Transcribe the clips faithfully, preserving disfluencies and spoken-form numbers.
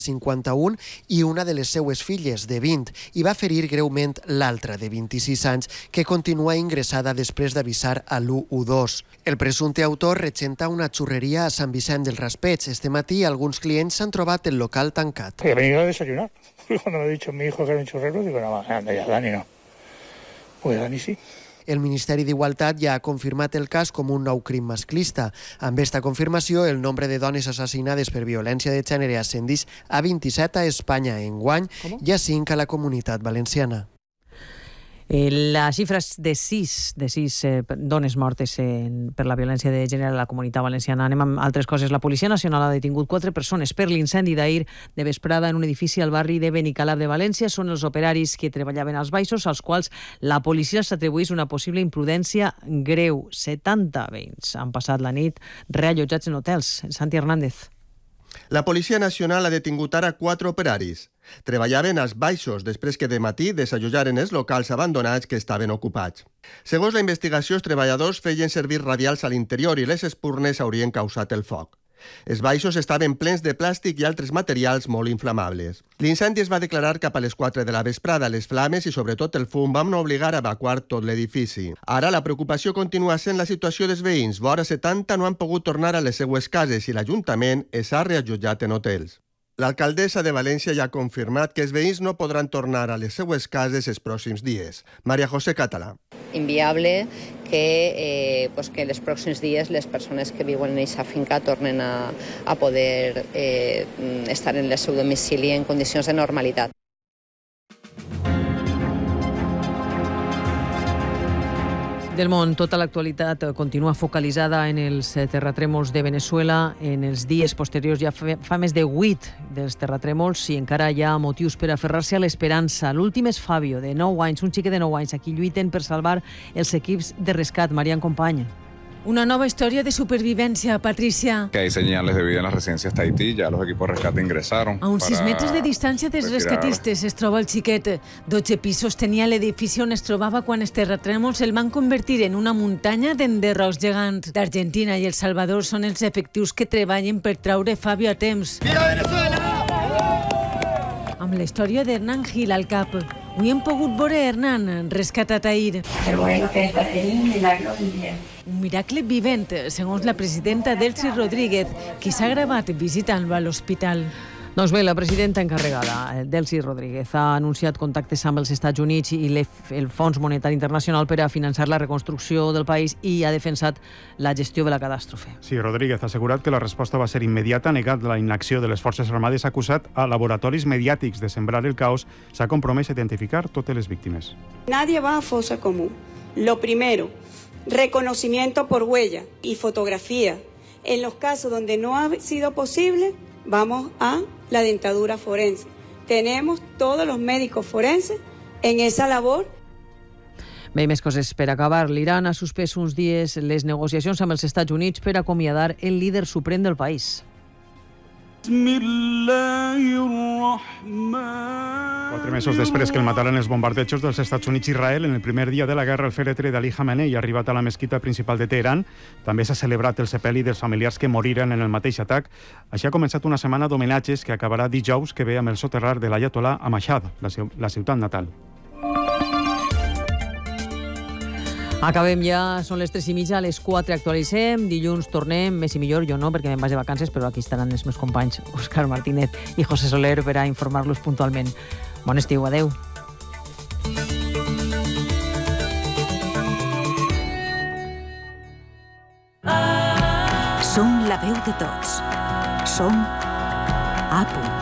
cinquanta-un i una de les seues filles, de vint, i va ferir greument l'altra, de vint-i-sis anys, que continua ingressada després d'avisar a l'u u dos. El presumpte autor regenta una xurreria a Sant Vicent del Raspeig. Este matí alguns clients s'han trobat el local tancat. He venido a desayunar. Cuando me ha dicho mi hijo que era un churrero, digo, no, anda ya, Dani no. Pues Dani sí. El Ministeri d'Igualtat ja ha confirmat el cas com un nou crim masclista. Amb esta confirmació, el nombre de dones assassinades per violència de gènere ascendeix a vint-i-set a Espanya. Enguany, hi ha cinc a la Comunitat Valenciana. La xifra és de sis, de sis eh, dones mortes en, per la violència de gènere a la Comunitat Valenciana. Anem amb altres coses. La Policia Nacional ha detingut quatre persones per l'incendi d'ahir de vesprada en un edifici al barri de Benicalap de València. Són els operaris que treballaven als baixos, als quals la policia s'atribueix una possible imprudència greu. setanta veïns han passat la nit reallotjats en hotels. Santi Hernández. La Policia Nacional ha detingut ara quatre operaris. Treballaven als baixos després que de matí desallotjaren els locals abandonats que estaven ocupats. Segons la investigació, els treballadors feien servir radials a l'interior i les espurnes haurien causat el foc. Els baixos estaven plens de plàstic i altres materials molt inflamables. L'incendi es va declarar cap a les quatre de la vesprada. Les flames i sobretot el fum van obligar a evacuar tot l'edifici. Ara la preocupació continua sent la situació dels veïns. Vora setanta no han pogut tornar a les seues cases i l'Ajuntament es ha reallotjat en hotels. L'alcaldessa de València ja ha confirmat que els veïns no podran tornar a les seues cases els pròxims dies. Maria José Català. Inviable que, eh, pues que els pròxims dies les persones que viuen en aquesta finca tornen a, a poder eh, estar en el seu domicili en condicions de normalitat. Del món, tota l'actualitat continua focalitzada en els terratrèmols de Venezuela. En els dies posteriors ja fa més de vuit dels terratrèmols i encara hi ha motius per aferrar-se a l'esperança. L'últim és Fabio, de nou anys, un xiquet de nou anys, a qui lluiten per salvar els equips de rescat. Marian Company. Una nova història de supervivència, Patricia. Que hay señales de vida en las residencias Tahití, ya los equipos de rescate ingresaron. A uns sis metres de distància dels rescatistes es troba el xiquet. dotze pisos tenia l'edifici on es trobava quan els terratrèmols el van convertir en una muntanya d'enderrocs gegants. L'Argentina i El Salvador són els efectius que treballen per traure Fabio a temps. Viva Venezuela! Amb la història d'Hernán Gil al cap. Avui hem pogut veure Hernán, rescatat ahir. Qué bueno que está teniendo un milagro viviente. Un miracle vivent, segons la presidenta Delcy Rodríguez, qui s'ha gravat visitant-lo a l'hospital. Doncs bé, la presidenta encarregada, Delcy Rodríguez, ha anunciat contactes amb els Estats Units i el Fons Monetari Internacional per a finançar la reconstrucció del país i ha defensat la gestió de la catàstrofe. Sí, Rodríguez ha assegurat que la resposta va ser immediata, ha negat la inacció de les Forces Armades, ha acusat a laboratoris mediàtics de sembrar el caos, s'ha compromès a identificar totes les víctimes. Nadie va a fosa común. Lo primero, reconocimiento por huella y fotografía. En los casos donde no ha sido posible, vamos a la dentadura forense. Tenemos todos los médicos forenses en esa labor. Bé, més coses per acabar. L'Iran ha suspès uns dies les negociacions amb els Estats Units per acomiadar el líder suprem del país. Quatre mesos després que el mataren els bombardejos dels Estats Units i Israel, en el primer dia de la guerra, el fèretre d'Ali Khamenei ha arribat a la mesquita principal de Teheran. També s'ha celebrat el sepeli dels familiars que moriren en el mateix atac. Així ha començat una setmana d'homenatges que acabarà dijous, que ve amb el soterrar de l'Ayatollah a Mashhad, la ciutat natal. Acabem ja, són les tres i mitja, a les quatre actualitzem, dilluns tornem, més i millor, jo no, perquè me'n vaig de vacances, però aquí estaran els meus companys, Òscar Martínez i José Soler, per a informar-los puntualment. Bon estiu, adeu. Som la veu de tots. Som a punt.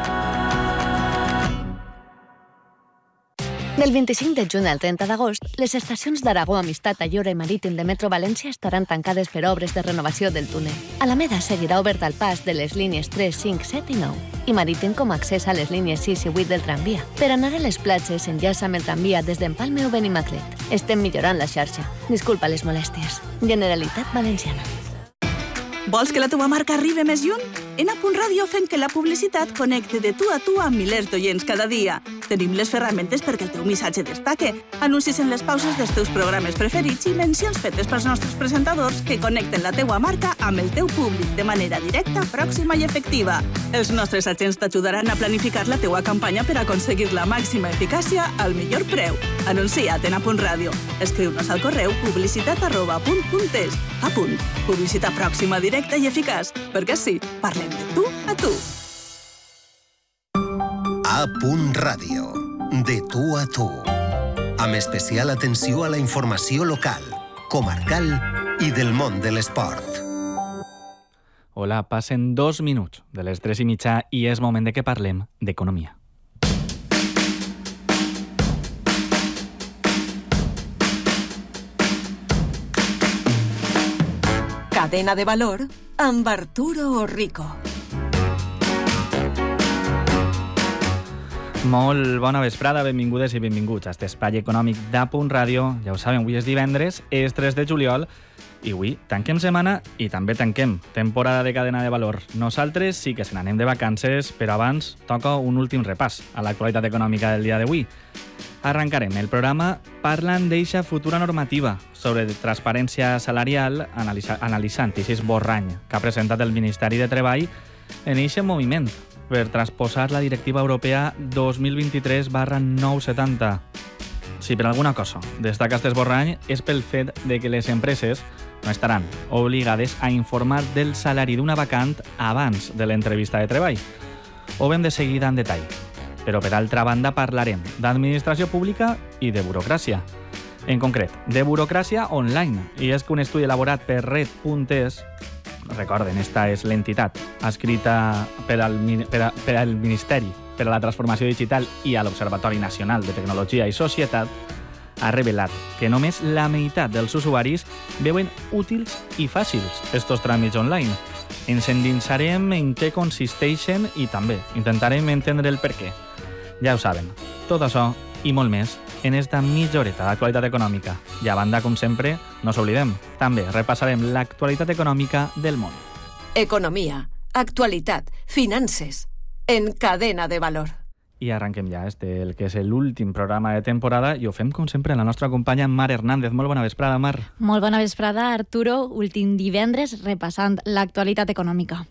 Del vint-i-cinc de juny al trenta d'agost, les estacions d'Aragó, Amistat, Ayora i Marítim de Metro València estaran tancades per obres de renovació del túnel. Alameda seguirà obert al pas de les línies tres, cinc, set i nou i Marítim com a accés a les línies sis i vuit del tramvia. Per anar a les platges s'enllaça amb el tramvia des d'Empalme o Benimaclet. Estem millorant la xarxa. Disculpa les molèsties. Generalitat Valenciana. Vols que la teva marca arribi més lluny? En A Punt Ràdio fem que la publicitat connecte de tu a tu amb milers d'oients cada dia. Tenim les ferramentes perquè el teu missatge destaque, anuncis en les pauses dels teus programes preferits i mencions fetes pels nostres presentadors que connecten la teua marca amb el teu públic de manera directa, pròxima i efectiva. Els nostres agents t'ajudaran a planificar la teua campanya per aconseguir la màxima eficàcia al millor preu. Anuncia't en A Punt Ràdio. Escriu-nos al correu publicitat arroba apunt punt es. A Punt. Publicitat pròxima, directa i eficaç. Perquè sí, parlem de tu a tu. A Punt Ràdio. De tu a tu. Amb especial atenció a la informació local, comarcal i del món de l'esport. Hola, passen dos minuts de les tres i mitja i és moment de que parlem d'economia. Cadena de valor amb Arturo Orrico. Molt bona vesprada, benvingudes i benvinguts a aquest espai econòmic d'A Punt Ràdio. Ja ho saben, avui és divendres, és tres de juliol, i avui tanquem setmana i també tanquem temporada de cadena de valor. Nosaltres sí que se n'anem de vacances, però abans toca un últim repàs a l'actualitat econòmica del dia d'avui. Arrencarem el programa parlant d'eixa futura normativa sobre transparència salarial analitza, analitzant aquest esborrany que ha presentat el Ministeri de Treball en eixe moviment per transposar la directiva europea dos mil vint-i-tres barra nou cents i setanta. Si per alguna cosa destaca aquest esborrany és pel fet de que les empreses no estaran obligades a informar del salari d'una vacant abans de l'entrevista de treball. Ho veiem de seguida en detall. Però, per altra banda, parlarem d'administració pública i de burocràcia. En concret, de burocràcia online. I és que un estudi elaborat per red punt es, recorden, esta és l'entitat escrita per al, per, a, per al Ministeri per a la Transformació Digital i a l'Observatori Nacional de Tecnologia i Societat, ha revelat que només la meitat dels usuaris veuen útils i fàcils estos tràmits online. Ens endinsarem en què consisteixen i també intentarem entendre el per què. Ja ho saben, tot això i molt més en esta mitja horeta d'actualitat econòmica. I a banda, com sempre, no s'oblidem, també repassarem l'actualitat econòmica del món. Economia, actualitat, finances, en cadena de valor. I arrenquem ja este, el que és l'últim programa de temporada, i ho fem, com sempre, la nostra companya Mar Hernández. Molt bona vesprada, Mar. Molt bona vesprada, Arturo. Últim divendres, repassant l'actualitat econòmica.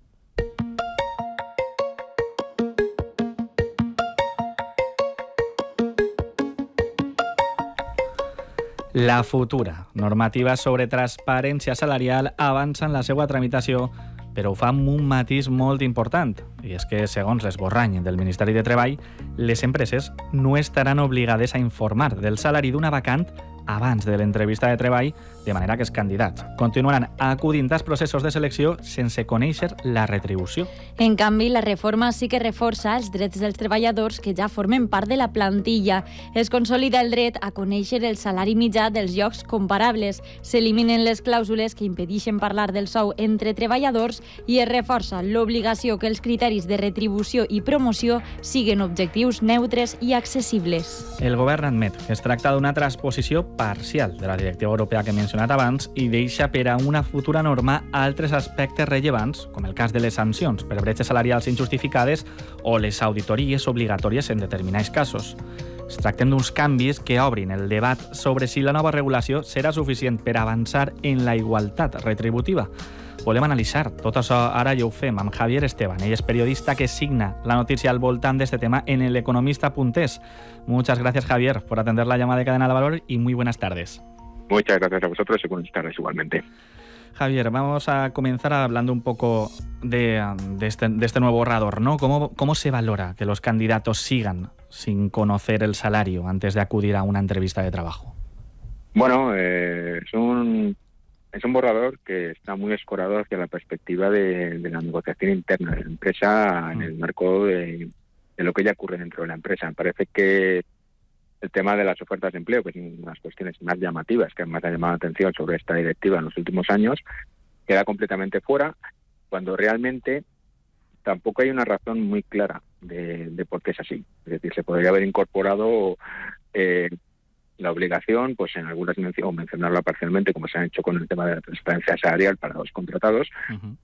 La futura normativa sobre transparència salarial avança en la seva tramitació, però ho fa amb un matís molt important, i és que, segons l'esborrany del Ministeri de Treball, les empreses no estaran obligades a informar del salari d'una vacant abans de l'entrevista de treball, de manera que els candidats continuaran acudint als processos de selecció sense conèixer la retribució. En canvi, la reforma sí que reforça els drets dels treballadors que ja formen part de la plantilla. Es consolida el dret a conèixer el salari mitjà dels llocs comparables, s'eliminen les clàusules que impedeixen parlar del sou entre treballadors i es reforça l'obligació que els criteris de retribució i promoció siguin objectius neutres i accessibles. El govern admet que es tracta d'una transposició parcial de la directiva europea que he mencionat abans i deixa per a una futura norma altres aspectes rellevants, com el cas de les sancions per bretxes salarials injustificades o les auditories obligatòries en determinats casos. Es tracten d'uns canvis que obrin el debat sobre si la nova regulació serà suficient per avançar en la igualtat retributiva. Volem analitzar tot això ara i ho fem amb Javier Esteban. Ell és periodista que signa la notícia al voltant d'este tema en el economista punto es. Muchas gracias, Javier, por atender la llamada de Cadena de Valor y muy buenas tardes. Muchas gracias a vosotros y buenas tardes igualmente. Javier, vamos a comenzar hablando un poco de, de, este, de este nuevo borrador, ¿no? ¿Cómo, ¿Cómo se valora que los candidatos sigan sin conocer el salario antes de acudir a una entrevista de trabajo? Bueno, eh, es un... Es un borrador que está muy escorado hacia la perspectiva de, de la negociación interna de la empresa en el marco de, de lo que ya ocurre dentro de la empresa. Me parece que el tema de las ofertas de empleo, que es una de las cuestiones más llamativas que más ha llamado la atención sobre esta directiva en los últimos años, queda completamente fuera, cuando realmente tampoco hay una razón muy clara de, de por qué es así. Es decir, se podría haber incorporado eh, la obligación, pues en algunas menciones, o mencionarla parcialmente, como se ha hecho con el tema de la transparencia salarial para los contratados, uh-huh.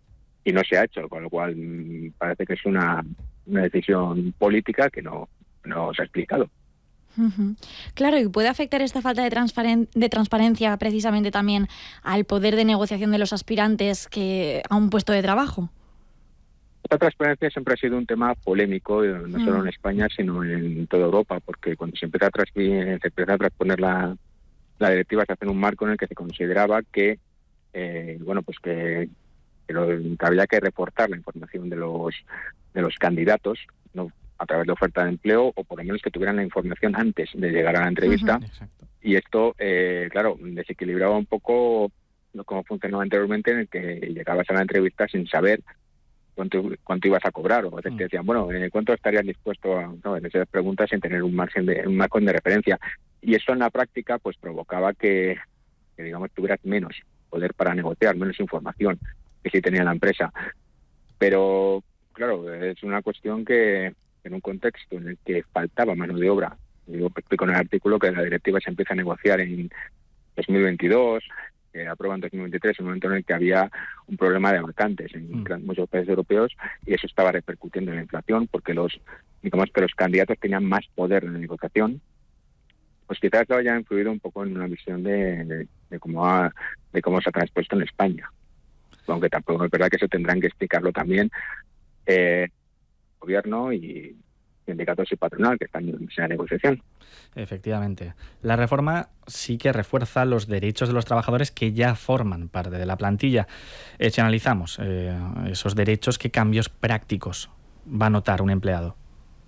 y no se ha hecho, con lo cual parece que es una, una decisión política que no, no se ha explicado. Uh-huh. Claro, y puede afectar esta falta de, transparen- de transparencia precisamente también al poder de negociación de los aspirantes que a un puesto de trabajo. Esta transparencia siempre ha sido un tema polémico, no solo en España, sino en toda Europa, porque cuando se empieza a, transponer, se empieza a transponer la, la directiva, se hace en un marco en el que se consideraba que, eh, bueno, pues que, que, lo, que había que reportar la información de los de los candidatos, no a través de oferta de empleo, o por lo menos que tuvieran la información antes de llegar a la entrevista. Uh-huh. Y esto, eh, claro, desequilibraba un poco cómo funcionaba anteriormente, en el que llegabas a la entrevista sin saber cuánto cuánto ibas a cobrar, o a veces te decían, bueno, ¿cuánto estarías dispuesto a...? No, en esas preguntas sin tener un margen de un margen de referencia. Y eso en la práctica pues provocaba que, que, digamos, tuvieras menos poder para negociar, menos información que si tenía la empresa. Pero, claro, es una cuestión que, en un contexto en el que faltaba mano de obra, yo explico en el artículo que la directiva se empieza a negociar en dos mil veintidós, que aprueba en dos mil veintitrés, un momento en el que había un problema de vacantes en mm. muchos países europeos, y eso estaba repercutiendo en la inflación, porque los digamos que los candidatos tenían más poder en la negociación. Pues quizás eso haya influido un poco en una visión de, de, de cómo ha, de cómo se ha transpuesto en España. Aunque tampoco es verdad que eso tendrán que explicarlo también eh, el gobierno y sindicatos y patronal que están en esa negociación. Efectivamente. La reforma sí que refuerza los derechos de los trabajadores que ya forman parte de la plantilla. Eh, si analizamos eh, esos derechos, ¿qué cambios prácticos va a notar un empleado?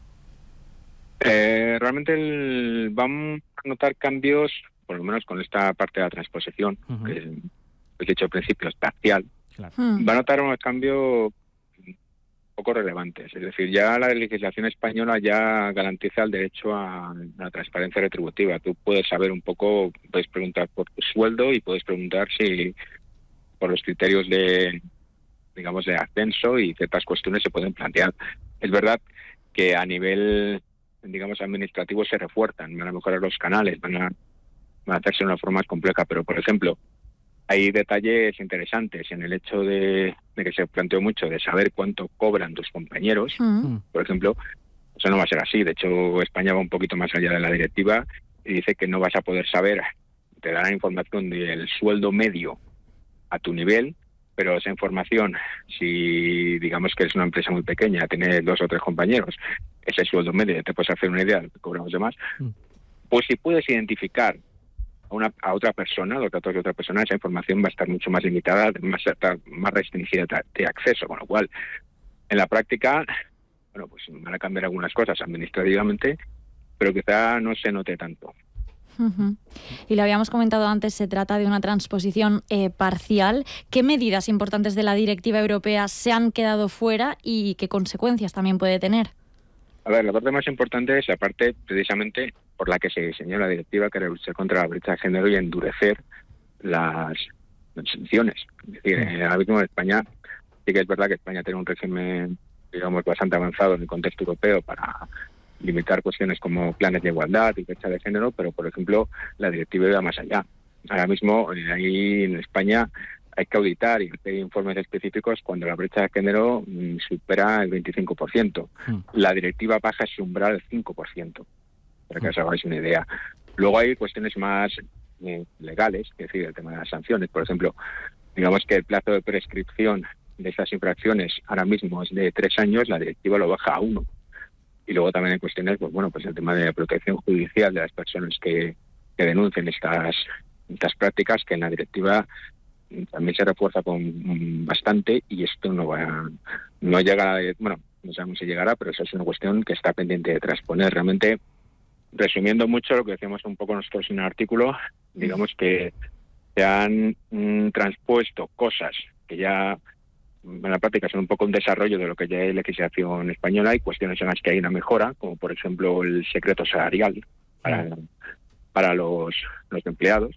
Eh, realmente el, vamos a notar cambios, por lo menos con esta parte de la transposición, uh-huh. que he dicho al principio, es parcial. Claro. Uh-huh. Va a notar unos cambios poco relevantes. Es decir, ya la legislación española ya garantiza el derecho a la transparencia retributiva. Tú puedes saber un poco, puedes preguntar por tu sueldo y puedes preguntar si por los criterios de, digamos, de ascenso, y ciertas cuestiones se pueden plantear. Es verdad que a nivel, digamos, administrativo se refuerzan, van a mejorar los canales, van a, van a hacerse de una forma más compleja, pero, por ejemplo, hay detalles interesantes en el hecho de, de que se planteó mucho de saber cuánto cobran tus compañeros. Uh-huh. Por ejemplo, eso no va a ser así. De hecho, España va un poquito más allá de la directiva y dice que no vas a poder saber, te darán información del sueldo medio a tu nivel, pero esa información, si digamos que es una empresa muy pequeña, tiene dos o tres compañeros, ese sueldo medio, te puedes hacer una idea de lo que cobran los demás, uh-huh. pues si puedes identificar A, una, a otra persona, los datos de otra persona, esa información va a estar mucho más limitada, más, más restringida de acceso, con lo cual, en la práctica, bueno, pues van a cambiar algunas cosas administrativamente, pero quizá no se note tanto. Uh-huh. Y lo habíamos comentado antes, se trata de una transposición eh, parcial. ¿Qué medidas importantes de la directiva europea se han quedado fuera y qué consecuencias también puede tener? A ver, la parte más importante es la parte precisamente por la que se diseñó la directiva, que era luchar contra la brecha de género y endurecer las, las sanciones. Es decir, eh, ahora mismo en España, sí que es verdad que España tiene un régimen, digamos, bastante avanzado en el contexto europeo para limitar cuestiones como planes de igualdad y brecha de género, pero, por ejemplo, la directiva iba más allá. Ahora mismo, eh, ahí en España, hay que auditar y hacer informes específicos cuando la brecha de género mm, supera el veinticinco por ciento. Mm. La directiva baja ese umbral al cinco por ciento, para que os hagáis una idea. Luego hay cuestiones más eh, legales, es decir, el tema de las sanciones. Por ejemplo, digamos que el plazo de prescripción de estas infracciones ahora mismo es de tres años, la directiva lo baja a uno. Y luego también hay cuestiones, pues bueno, pues el tema de la protección judicial de las personas que, que denuncien estas, estas prácticas, que en la directiva también se refuerza con bastante, y esto no va no llega a, bueno, no sabemos si llegará, pero eso es una cuestión que está pendiente de transponer. Realmente, resumiendo mucho lo que decíamos un poco nosotros en el artículo, digamos que se han mm, transpuesto cosas que ya en la práctica son un poco un desarrollo de lo que ya hay legislación española, y cuestiones en las que hay una mejora, como por ejemplo el secreto salarial para, para los, los empleados.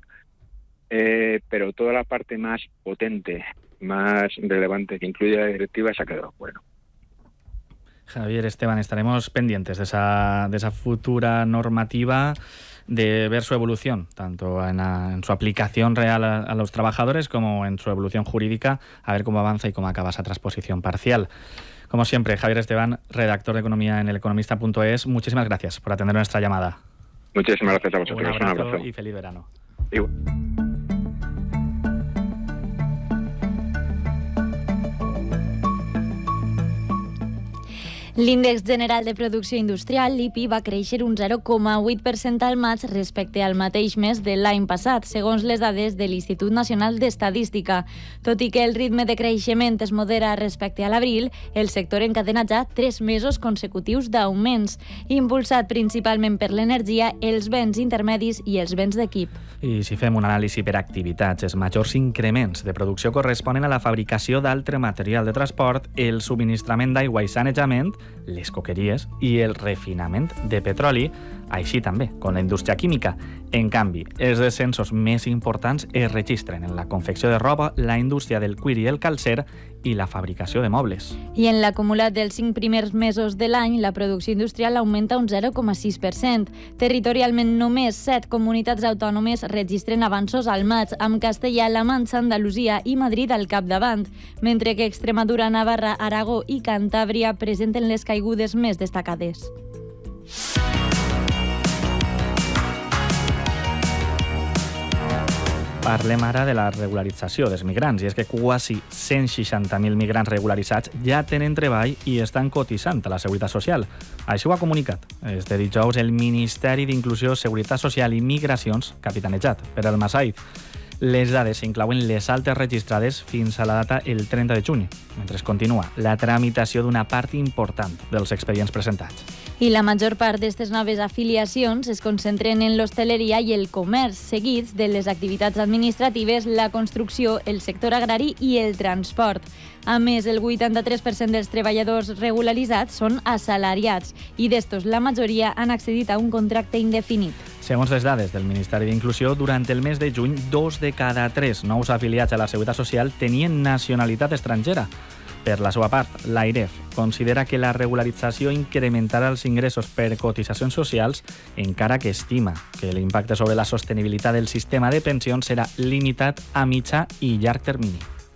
Eh, pero toda la parte más potente, más relevante que incluye la directiva se ha quedado fuera. Javier, Esteban, estaremos pendientes de esa, de esa futura normativa, de ver su evolución, tanto en, a, en su aplicación real a, a los trabajadores como en su evolución jurídica, a ver cómo avanza y cómo acaba esa transposición parcial. Como siempre, Javier Esteban, redactor de Economía en el economista punto es, muchísimas gracias por atender nuestra llamada. Muchísimas gracias a vosotros. Un abrazo, Un abrazo. y feliz verano. Igual. L'índex general de producció industrial, l'I P I, va créixer un zero coma vuit per cent al maig respecte al mateix mes de l'any passat, segons les dades de l'Institut Nacional d'Estadística. Tot i que el ritme de creixement es modera respecte a l'abril, el sector encadena ja tres mesos consecutius d'augments, impulsat principalment per l'energia, els béns intermedis i els béns d'equip. I si fem un anàlisi per activitats, els majors increments de producció corresponen a la fabricació d'altre material de transport, el subministrament d'aigua i sanejament, les coqueries i el refinament de petroli, així també com la indústria química. En canvi, els descensos més importants es registren en la confecció de roba, la indústria del cuir i el calcer i la fabricació de mobles. I en l'acumulat dels cinc primers mesos de l'any, la producció industrial augmenta un zero coma sis per cent. Territorialment, només set comunitats autònomes registren avanços al maig, amb Castellà, La Manxa, Andalusia i Madrid al capdavant, mentre que Extremadura, Navarra, Aragó i Cantàbria presenten les caigudes més destacades. Parlem ara de la regularització dels migrants, i és que quasi cent seixanta mil migrants regularitzats ja tenen treball i estan cotitzant a la Seguretat Social. Així ho ha comunicat este dijous el Ministeri d'Inclusió, Seguretat Social i Migracions, capitanejat per el Massaid. Les dades inclouen les altes registrades fins a la data el trenta de juny, mentre es continua la tramitació d'una part important dels expedients presentats. I la major part d'aquestes noves afiliacions es concentren en l'hostaleria i el comerç, seguits de les activitats administratives, la construcció, el sector agrari i el transport. A més, el vuitanta-tres per cent dels treballadors regularitzats són assalariats i d'estos la majoria han accedit a un contracte indefinit. Segons les dades del Ministeri d'Inclusió, durant el mes de juny, dos de cada tres nous afiliats a la Seguretat Social tenien nacionalitat estrangera. Per la seva part, l'AIREF considera que la regularització incrementarà els ingressos per cotitzacions socials, encara que estima que l'impacte sobre la sostenibilitat del sistema de pensions serà limitat a mitjà i llarg termini.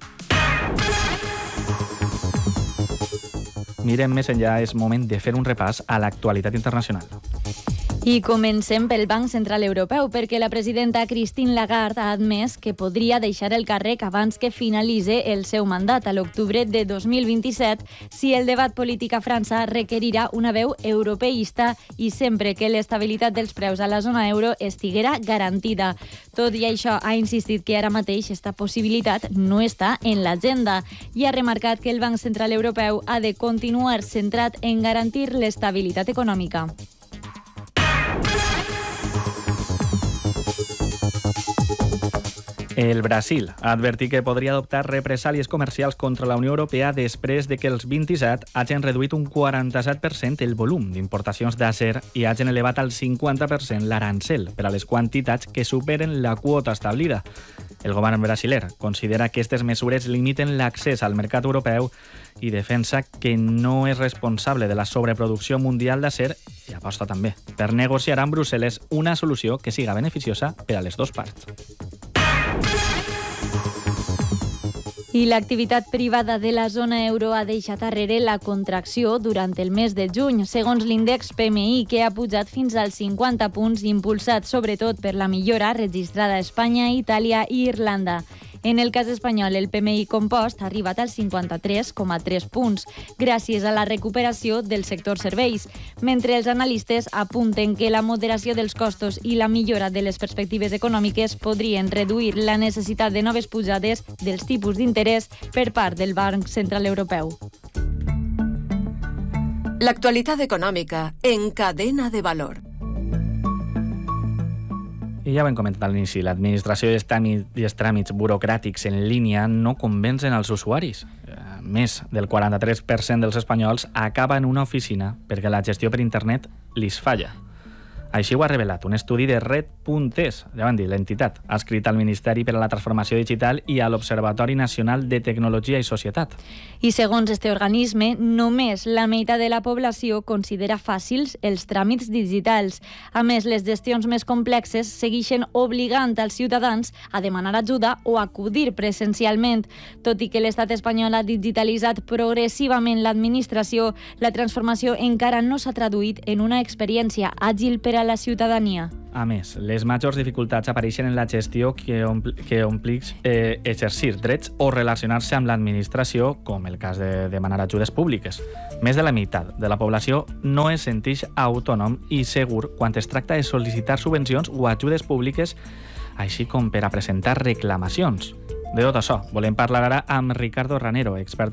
Mirem més enllà, és moment de fer un repàs a l'actualitat internacional. I comencem pel Banc Central Europeu, perquè la presidenta Christine Lagarde ha admès que podria deixar el càrrec abans que finalitzi el seu mandat a l'octubre de dos mil vint-i-set si el debat polític a França requerirà una veu europeista i sempre que l'estabilitat dels preus a la zona euro estiguera garantida. Tot i això, ha insistit que ara mateix aquesta possibilitat no està en l'agenda i ha remarcat que el Banc Central Europeu ha de continuar centrat en garantir l'estabilitat econòmica. El Brasil ha advertit que podria adoptar represàlies comercials contra la Unió Europea després de que els vint-i-set hagin reduït un quaranta-set per cent el volum d'importacions d'acer i hagin elevat al cinquanta per cent l'arancel per a les quantitats que superen la quota establida. El govern brasiler considera que aquestes mesures limiten l'accés al mercat europeu i defensa que no és responsable de la sobreproducció mundial d'acer i aposta també per negociar amb Brussel·les una solució que siga beneficiosa per a les dues parts. I l'activitat privada de la zona euro ha deixat arrere la contracció durant el mes de juny, segons l'índex P M I, que ha pujat fins als cinquanta punts, impulsat sobretot per la millora registrada a Espanya, Itàlia i Irlanda. En el cas espanyol, el P M I compost ha arribat als cinquanta-tres coma tres punts, gràcies a la recuperació del sector serveis, mentre els analistes apunten que la moderació dels costos i la millora de les perspectives econòmiques podrien reduir la necessitat de noves pujades dels tipus d'interès per part del Banc Central Europeu. L'actualitat econòmica en Cadena de Valor. I ja ho hem comentat a l'inici, l'administració i els tràmits burocràtics en línia no convencen els usuaris. Més del quaranta-tres per cent dels espanyols acaba en una oficina perquè la gestió per internet lis falla. Així ho ha revelat un estudi de Red punt es, ja van dir, l'entitat, adscrit al Ministeri per a la Transformació Digital i a l'Observatori Nacional de Tecnologia i Societat. I segons este organisme, només la meitat de la població considera fàcils els tràmits digitals. A més, les gestions més complexes segueixen obligant als ciutadans a demanar ajuda o acudir presencialment. Tot i que l'estat espanyol ha digitalitzat progressivament l'administració, la transformació encara no s'ha traduït en una experiència àgil per a la ciutadania. A més, les majors dificultats apareixen en la gestió que, ompl que omplix eh, exercir drets o relacionar-se amb l'administració, com el cas de demanar ajudes públiques. Més de la meitat de la població no es senteix autònom i segur quan es tracta de sol·licitar subvencions o ajudes públiques, així com per a presentar reclamacions. De tot això, volem parlar ara amb Ricardo Ranero, expert